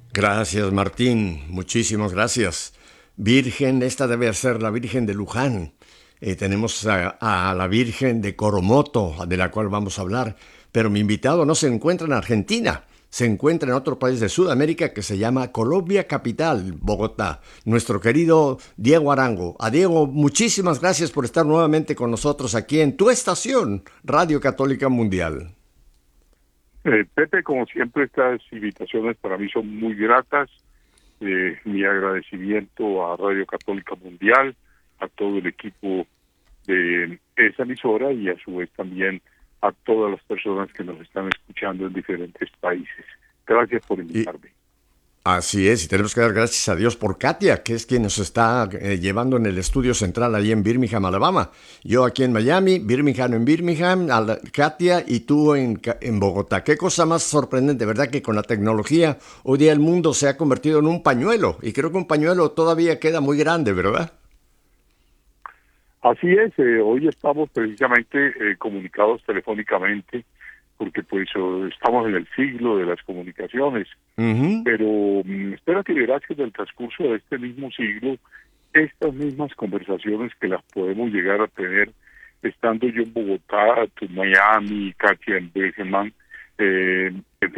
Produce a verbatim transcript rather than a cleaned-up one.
Gracias, Martín. Muchísimas gracias. Virgen, esta debe ser la Virgen de Luján. Eh, tenemos a, a la Virgen de Coromoto, de la cual vamos a hablar. Pero mi invitado no se encuentra en Argentina. Se encuentra en otro país de Sudamérica que se llama Colombia Capital, Bogotá. Nuestro querido Diego Arango. A Diego, muchísimas gracias por estar nuevamente con nosotros aquí en tu estación, Radio Católica Mundial. Eh, Pepe, como siempre, estas invitaciones para mí son muy gratas. Eh, mi agradecimiento a Radio Católica Mundial, a todo el equipo de esa emisora y a su vez también a todas las personas que nos están escuchando en diferentes países. Gracias por Y, invitarme. Así es, y tenemos que dar gracias a Dios por Katia, que es quien nos está eh, llevando en el estudio central ahí en Birmingham, Alabama. Yo aquí en Miami, Birmingham en Birmingham, a la- Katia y tú en, Ca- en Bogotá. Qué cosa más sorprendente, ¿verdad? Que con la tecnología hoy día el mundo se ha convertido en un pañuelo, y creo que un pañuelo todavía queda muy grande, ¿verdad? Así es, eh, hoy estamos precisamente eh, comunicados telefónicamente porque pues eh, estamos en el siglo de las comunicaciones. Ujú. Pero mm, espero que verás que en el transcurso de este mismo siglo, estas mismas conversaciones que las podemos llegar a tener estando yo en Bogotá, tú en Miami, Katia en Birmingham, eh,